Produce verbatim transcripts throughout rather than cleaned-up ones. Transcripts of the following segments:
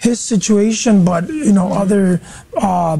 his situation, but you know, other uh,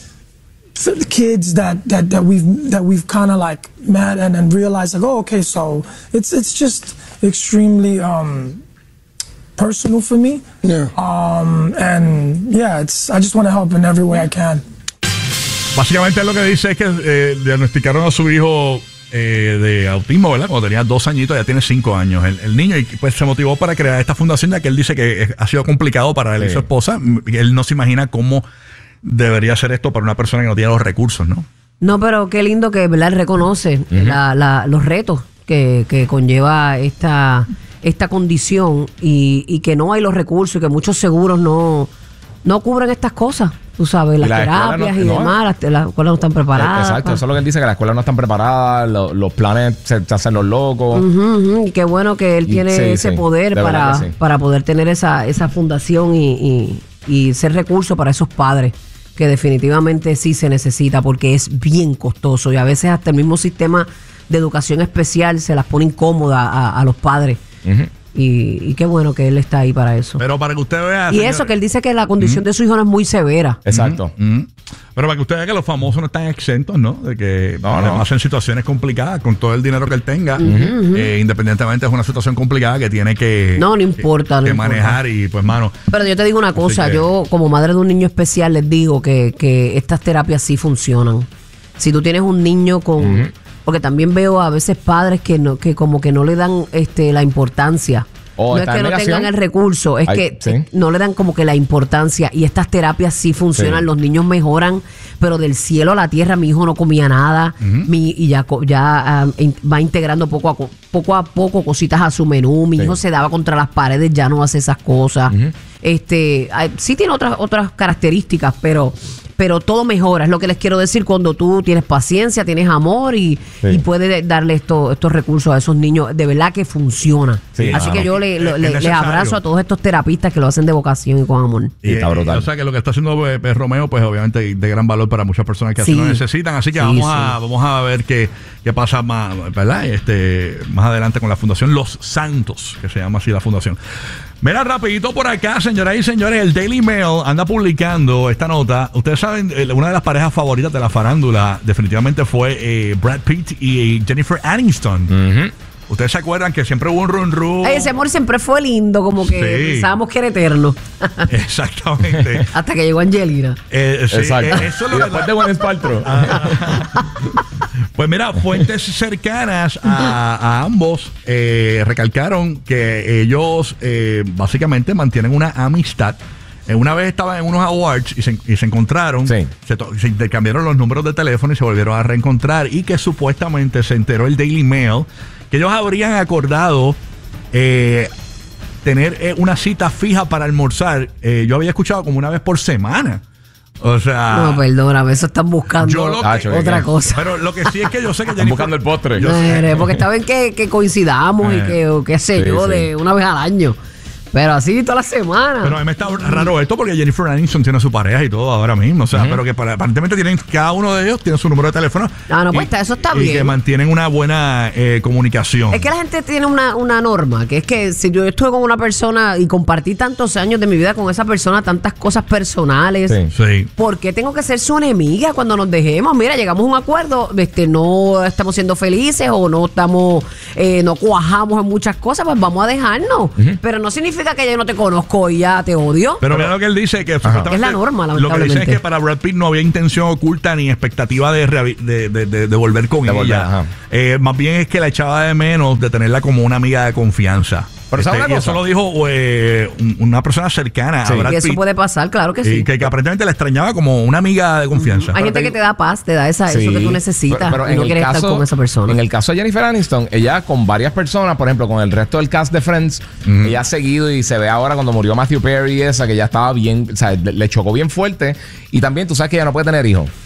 kids that that that we've that we've kind of like met and and realized like, oh, okay, so it's it's just extremely um, personal for me. Yeah. Um, and yeah, it's I just want to help in every way I can. Básicamente lo que dice es que eh, diagnosticaron a su hijo eh, de autismo, ¿verdad? Cuando tenía dos añitos, ya tiene cinco años el, el niño, y pues se motivó para crear esta fundación, ya que él dice que ha sido complicado para él sí. y su esposa. Él no se imagina cómo debería ser esto para una persona que no tiene los recursos, ¿no? No, pero qué lindo que, ¿verdad?, él reconoce uh-huh. la, la, los retos que, que conlleva esta, esta condición y, y que no hay los recursos y que muchos seguros no, no cubren estas cosas. Tú sabes, las la terapias no, y no, demás, las, las escuelas no están preparadas. Exacto, eso es lo que él dice, que las escuelas no están preparadas, lo, los planes se, se hacen los locos. Uh-huh, uh-huh. Y qué bueno que él tiene sí, ese sí, poder para, sí. para poder tener esa, esa fundación y, y, y ser recurso para esos padres, que definitivamente sí se necesita, porque es bien costoso y a veces hasta el mismo sistema de educación especial se las pone incómoda a, a los padres. Uh-huh. Y, y qué bueno que él está ahí para eso. Pero para que usted vea... Y señor, eso, que él dice que la condición mm. de su hijo no es muy severa. Exacto. Mm. Mm. Pero para que usted vea que los famosos no están exentos, ¿no? De que no, no. hacen situaciones complicadas con todo el dinero que él tenga. Uh-huh. Eh, independientemente es una situación complicada que tiene que... No, no importa. Que, no que manejar importa. Y pues, mano... Pero yo te digo una cosa. Que, yo, como madre de un niño especial, les digo que, que estas terapias sí funcionan. Si tú tienes un niño con... Uh-huh. Porque también veo a veces padres que no que como que no le dan este la importancia. Oh, no es que no tengan el recurso, es Ay, que ¿sí? no le dan como que la importancia. Y estas terapias sí funcionan, sí. los niños mejoran, pero del cielo a la tierra. Mi hijo no comía nada, uh-huh. mi, y ya, ya um, in, va integrando poco a, poco a poco cositas a su menú. Mi sí. hijo se daba contra las paredes, ya no hace esas cosas. Uh-huh. Este, hay, sí tiene otras, otras características, pero... pero todo mejora, es lo que les quiero decir, cuando tú tienes paciencia, tienes amor y, sí. y puedes darle esto, estos recursos a esos niños, de verdad que funciona. Sí, Así claro. que yo le, le, les abrazo a todos estos terapistas que lo hacen de vocación y con amor. Y está brutal. O sea que lo que está haciendo pues, Romeo, pues obviamente de gran valor para muchas personas que sí. así lo necesitan, así que sí, vamos, sí. A, vamos a ver qué, qué pasa más, ¿verdad? Este, más adelante con la Fundación Los Santos, que se llama así la fundación. Mira, rapidito por acá, señoras y señores, el Daily Mail anda publicando esta nota. Ustedes saben, una de las parejas favoritas de la farándula definitivamente fue eh, Brad Pitt y Jennifer Aniston. Uh-huh. Ustedes se acuerdan que siempre hubo un run run. Ay, ese amor siempre fue lindo, como que sí. pensábamos que era eterno. Exactamente. Hasta que llegó Angelina. Eh, sí, Exacto. Eh, eso es lo y después que... de Gwyneth Paltrow. Pues mira, fuentes cercanas a, a ambos eh, recalcaron que ellos eh, básicamente mantienen una amistad. Eh, una vez estaban en unos awards y se, y se encontraron, sí. se, to, se intercambiaron los números de teléfono y se volvieron a reencontrar, y que supuestamente se enteró el Daily Mail que ellos habrían acordado eh, tener eh, una cita fija para almorzar. Eh, yo había escuchado como una vez por semana. O sea... No, perdóname, eso están buscando lo que, otra cosa. Pero lo que sí es que yo sé que... Están buscando el postre. No, porque está bien que, que coincidamos eh, y que, o qué sé sí, yo, sí. de una vez al año. Pero así toda la semana. Pero a mí me está raro esto porque Jennifer Aniston tiene su pareja y todo ahora mismo. O sea, uh-huh. pero que para, aparentemente tienen, cada uno de ellos tiene su número de teléfono. Ah, no, pues y, está, eso está y bien. Y que mantienen una buena eh, comunicación. Es que la gente tiene una, una norma, que es que si yo estuve con una persona y compartí tantos años de mi vida con esa persona, tantas cosas personales, sí. Sí. ¿por qué tengo que ser su enemiga cuando nos dejemos? Mira, llegamos a un acuerdo, este, no estamos siendo felices o no estamos, eh, no cuajamos en muchas cosas, pues vamos a dejarnos. Uh-huh. Pero no significa que yo no te conozco y ya te odio. Pero mira lo que él dice, que es la norma, lamentablemente. Lo que dice es que para Brad Pitt no había intención oculta ni expectativa de, de, de, de, de volver con de ella. Volver, eh, más bien es que la echaba de menos de tenerla como una amiga de confianza. Pero este, y eso lo dijo eh, una persona cercana sí, a Brad Pitt. Que eso puede pasar, claro que sí. Y que, que aparentemente la extrañaba como una amiga de confianza. Uh-huh. Hay gente que te da paz, te da esa, sí, eso que tú necesitas, pero, pero y no quieres caso, estar con esa persona. En el caso de Jennifer Aniston, ella con varias personas, por ejemplo, con el resto del cast de Friends, uh-huh. ella ha seguido y se ve ahora cuando murió Matthew Perry, esa que ya estaba bien, o sea, le chocó bien fuerte. Y también tú sabes que ella no puede tener hijos.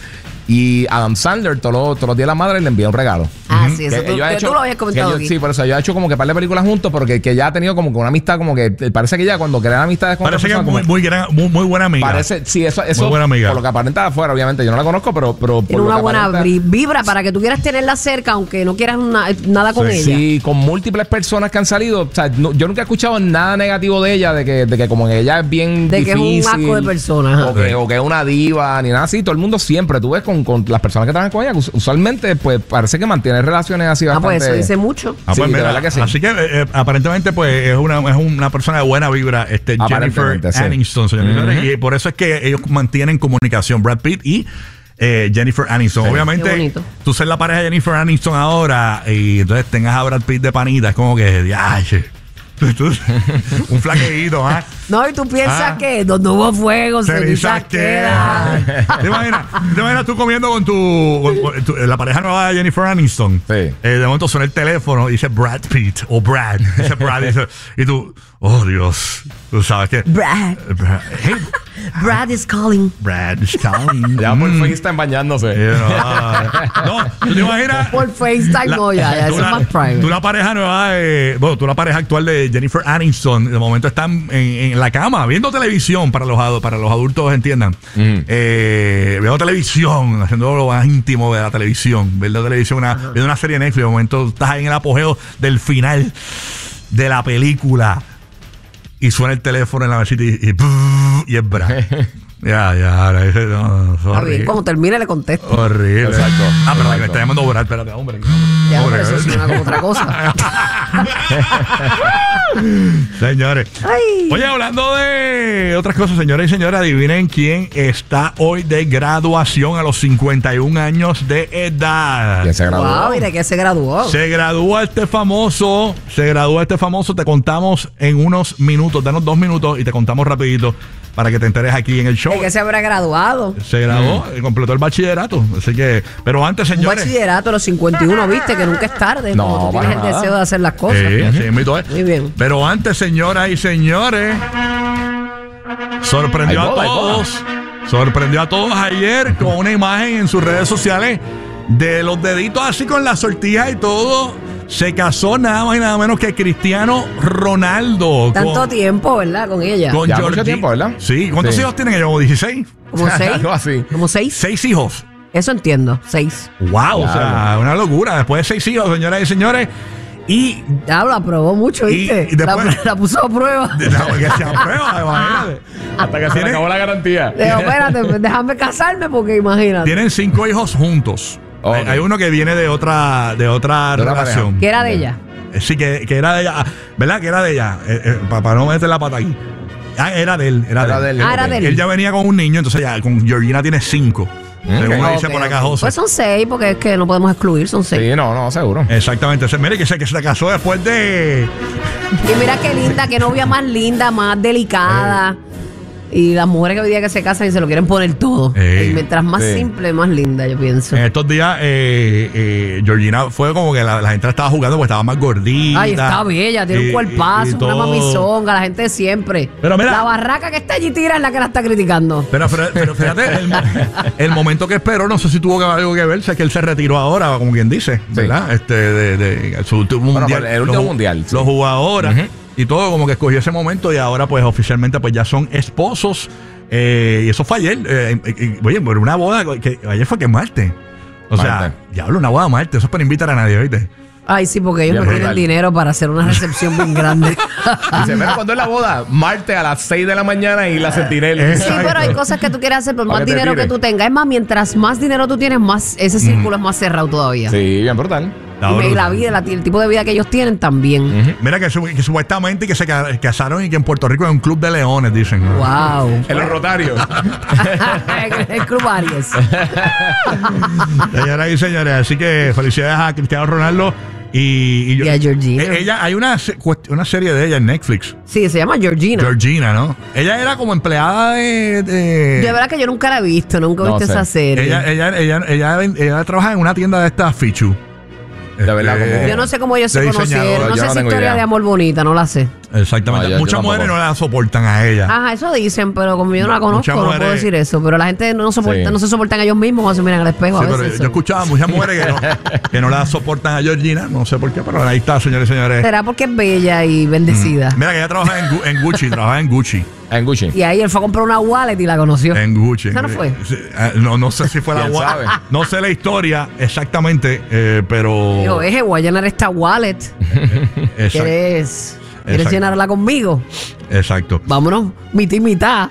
Y Adam Sandler todos los, todos los días la madre le envía un regalo. Ah, sí, eso Que tú, ellos han que hecho- tú lo habías comentado que ellos- aquí. Sí, por eso yo he hecho como que par de películas juntos, porque que ya ha tenido como que una amistad, como que parece que ya cuando crea amistades con Parece que otra es persona, muy, como- muy, gran- muy, muy buena amiga. Parece, sí, eso, eso Muy buena amiga. por lo que aparenta afuera, obviamente, yo no la conozco, pero, pero por Tiene lo una que buena aparenta- bri- vibra para que tú quieras tenerla cerca, aunque no quieras na- nada con ella. Sí, con múltiples personas que han salido. O sea, no- yo nunca he escuchado nada negativo de ella, de que, de que como que ella es bien De que es un difícil. asco de persona, ajá. O que, o que es una diva, ni nada así. Todo el mundo siempre, tú ves con, con las personas que trabajan con ella, us- usualmente, pues parece que mantiene relaciones así Ah, bastante. pues eso dice mucho. Ah, Sí, pues de mira, verdad que sí. Así que eh, eh, aparentemente pues es una, es una persona de buena vibra, este Jennifer Aparentemente, sí. Aniston, señores y señores, y por eso es que ellos mantienen comunicación, Brad Pitt y eh, Jennifer Aniston. Qué Obviamente, bonito. tú ser la pareja de Jennifer Aniston ahora y entonces tengas a Brad Pitt de panita, es como que, diache, tú- un flaqueíto, ¿ah? No, y tú piensas Ah. que donde hubo fuego, cenizas quedan. ¿Te imaginas? ¿Te imaginas tú comiendo con tu, con- con tu- la pareja nueva de Jennifer Aniston? Sí. Eh, de momento suena el teléfono y dice Brad Pitt o Brad. Dice Brad y, dice- y tú, oh Dios, tú sabes que. Brad, Brad, hey, Brad is calling. Brad is calling. Ya por Mm. FaceTime bañándose. Eh, no, no, ¿tú te imaginas? Por FaceTime, La- no, ya, ya, tú eso es la- más private. Tú la pareja nueva de, bueno, tú la pareja actual de Jennifer Aniston, de momento están en, en la cama viendo televisión para los adu- para los adultos entiendan. Mm. Eh, viendo televisión, haciendo lo más íntimo de la televisión, viendo televisión, una, viendo una serie de Netflix, de momento estás ahí en el apogeo del final de la película y suena el teléfono en la mesita y, y, y es Brad. Ya, ya, ahora ese, no, no, Está horrible. bien, cuando termine le contesto. Horrible. Exacto. Ah, pero me Exacto. está llamando Brad, espérate, hombre. Ya, Hombre, pero eso suena como otra cosa. Señores. Ay. Oye, hablando de otras cosas, señores y señores, adivinen quién está hoy de graduación a los cincuenta y un años de edad. ¿Quién se graduó? Wow, mira que se graduó. Se gradúa este famoso, se gradúa este famoso, te contamos en unos minutos, danos dos minutos y te contamos rapidito para que te enteres aquí en el show. ¿De qué se habrá graduado? Se graduó, eh, completó el bachillerato, así que, pero antes, Un señores. bachillerato a los cincuenta y uno, viste que nunca es tarde. No, como tú para tienes el nada. deseo de hacer las cosas. Sí, así mismo es. Muy bien. Pero antes, señoras y señores, sorprendió Hay a boda, hay boda. todos. Sorprendió a todos ayer con una imagen en sus redes sociales de los deditos así con la sortija y todo. Se casó nada más y nada menos que Cristiano Ronaldo. Tanto con, tiempo, ¿verdad? Con ella. con Ya Georgie- mucho tiempo, ¿verdad? Sí. ¿Cuántos Sí. hijos tienen ellos? ¿dieciséis? Como seis. Algo así. Como seis. Seis hijos. Eso entiendo. Seis. Wow, o sea, una locura. Después de seis hijos, señoras y señores. Y Ya lo aprobó mucho, Y- ¿viste? y después- la, la puso a prueba. de la que se aprueba, imagínate. Hasta que se le Tiene- acabó la garantía. Digo, espérate, déjame casarme porque imagínate. Tienen cinco hijos juntos. Ok. Hay, hay uno que viene de otra, de otra De otra relación. ¿Qué era de ella? Eh, Sí, que, que era de ella. Ah, ¿verdad? Que era de ella. Eh, eh, para no meter la pata aquí. Ah, era de él. Era, Era de de él. él. Ah, era de él. Él ya venía con un niño, entonces ya con Georgina tiene cinco. Según Ok. dice Ok, por acá ok. José. Pues son seis, porque es que no podemos excluir, son seis. Sí, no, no, seguro. Exactamente. Entonces, mire que se, que se casó después de. Y mira qué linda, qué novia más linda, más delicada. Y las mujeres que hoy día que se casan y se lo quieren poner todo. Ey. Y mientras más Sí. simple, más linda, yo pienso. En estos días, eh, eh, Georgina fue como que la, la gente la estaba jugando porque estaba más gordita. Ay, está bella, tiene Y- un cuerpazo, y- y una todo. mamizonga, la gente de siempre. Pero mira- la barraca que está allí tira es la que la está criticando. Pero, pero, pero fíjate, el, el momento que esperó, no sé si tuvo que- algo que ver, sé que él se retiró ahora, como quien dice, ¿verdad? Este, de, de su último Bueno, mundial. el último Lo ju- mundial, sí. Lo jugó ahora Ujú. y todo, como que escogió ese momento y ahora, pues oficialmente, pues ya son esposos. Eh, y eso fue ayer. Eh, eh, eh, oye, por una boda que ayer fue que martes. O sea, Martes. diablo, una boda martes. Eso es para invitar a nadie, ¿oíste? Ay, sí, porque ellos Ya, no tienen brutal. dinero para hacer una recepción bien grande. Dice, mira, ¿cuándo es la boda? Martes a las seis de la mañana y la sentinela. Sí, pero hay cosas que tú quieres hacer por Para más que te dinero que tire. tú tengas. Es más, mientras más dinero tú tienes, más ese círculo es más cerrado todavía. Sí, bien brutal. Está Y me- y la brutal. vida, la- el tipo de vida que ellos tienen también. Mira que, su- que supuestamente que se ca- casaron y que en Puerto Rico es un club de leones, dicen. Wow. En los rotarios. El Club Aries. Señoras y señores, así que felicidades a Cristiano Ronaldo y, Y a Georgina. Eh, Ella, hay una, se- cuest- una serie de ella en Netflix, Sí, se llama Georgina. Georgina, ¿no? Ella era como empleada de. de- De verdad que yo nunca la he visto, nunca he No visto sé. esa serie. ella, ella, ella, ella, ella trabaja en una tienda de estas Fichu. De verdad, como- Yo no sé cómo ellos se de diseñador. conocieron. No Yo sé no si tengo historia idea. de amor bonita, no la sé. Exactamente. No, yo- Muchas yo mujeres tampoco. no la soportan a ella. Ajá, eso dicen, pero como yo no la conozco, Muchas no mujeres- puedo decir eso. Pero la gente no, soporta, Sí. no se soportan ellos mismos cuando se miran al espejo. Sí, a pero veces yo he escuchado a muchas mujeres que no, que no la soportan a Georgina, no sé por qué, pero ahí está, señores y señores. será porque es bella y bendecida. Mira que ella trabaja en, Gu- en Gucci, trabaja en Gucci. En Gucci. Y ahí él fue a comprar una wallet y la conoció. En Gucci. ¿Esa no fue? Sí, eh, No, no sé si fue la ¿Quién gua- sabe? No sé la historia exactamente, eh, pero. Dijo, eje, voy a llenar esta wallet. Exacto. ¿Quieres, ¿quieres Exacto. llenarla conmigo? Exacto. Vámonos, mitad y mitad.